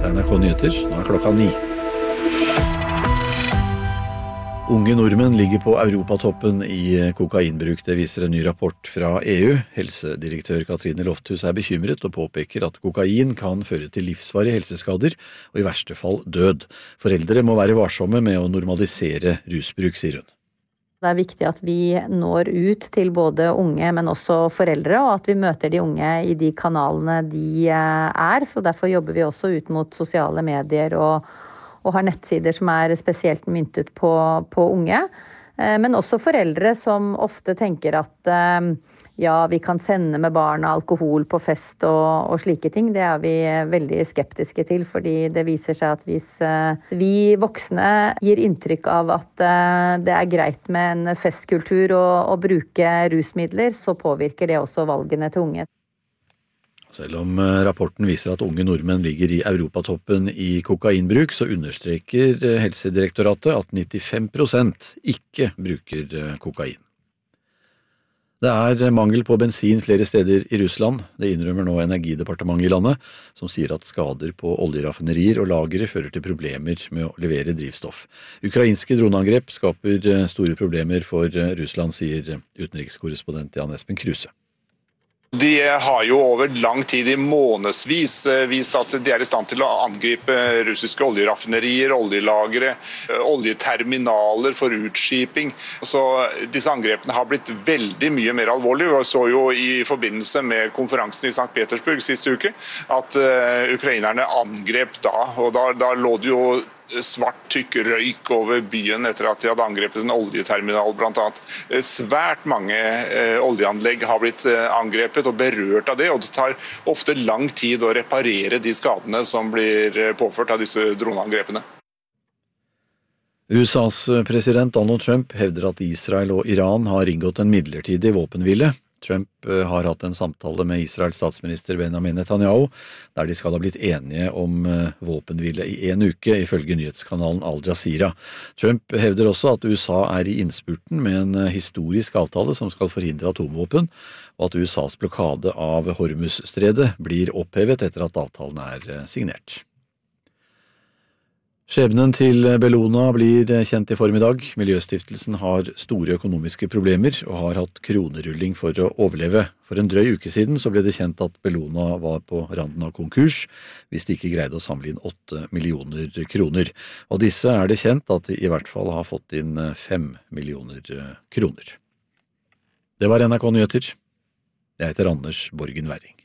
NRK Nyheter, nå klokka 9. Unge nordmenn ligger på europatoppen i kokainbruk, det viser en ny rapport fra EU. Helsedirektør Katrine Lofthus bekymret og påpeker at kokain kan føre til livsvarige helseskader og i verste fall død. Foreldre må være varsomme med å normalisere rusbruk, sier hun. Det viktig at vi når ut til både unge, men også foreldre, og at vi møter de unge i de kanalene de så derfor jobber vi også ut mot sosiale medier og har nettsider som spesielt myntet på unge. Men også foreldre som ofte tenker at vi kan sende med barna alkohol på fest og slike ting. Det vi veldig skeptiske til, fordi det viser seg at hvis vi voksne gir inntrykk av at det greit med en festkultur og bruke rusmidler, så påvirker det også valgene til unge. Selv om rapporten viser at unge nordmenn ligger i europatoppen i kokainbruk, så understreker Helsedirektoratet at 95% ikke bruker kokain. Det mangel på bensin flere steder i Russland. Det innrømmer nå Energidepartementet i landet, som sier at skader på oljeraffinerier og lagre fører til problemer med å levere drivstoff. Ukrainske droneangrep skaper store problemer for Russland, sier utenrikskorrespondent Jan Espen Kruse. De har jo over lang tid i månedsvis vist at de i stand til å angripe russiske oljeraffinerier, oljelagre, oljeterminaler for utskiping. Så disse angrepene har blitt veldig mye mer alvorlige. Vi så jo i forbindelse med konferansen i St. Petersburg siste uke at ukrainerne angrep da, og da lå det jo svart tykk røyk over byen etter at de hadde angrepet en oljeterminal blant annet. Svært mange oljeanlegg har blitt angrepet og berørt av det, og det tar ofte lang tid å reparere de skadene som blir påført av disse droneangrepene. USAs president Donald Trump hevder at Israel og Iran har inngått en midlertidig våpenhvile. Trump har hatt en samtale med Israels statsminister Benjamin Netanyahu, der de skal ha blitt enige om våpenhvile i en uke, ifølge nyhetskanalen Al Jazeera. Trump hevder også at USA i innspurten med en historisk avtale som skal forhindre atomvåpen, og at USAs blokade av Hormuzstredet blir opphevet etter at avtalen signert. Skjebnen til Bellona blir kjent i formiddag. Miljøstiftelsen har store økonomiske problemer og har hatt kronerulling for å overleve. For en drøy uke siden så ble det kjent at Bellona var på randen av konkurs hvis de ikke greide å samle inn 8 millioner kroner. Og disse det kjent at de i hvert fall har fått inn 5 millioner kroner. Det var NRK Nyheter. Jeg heter Anders Borgen Werring.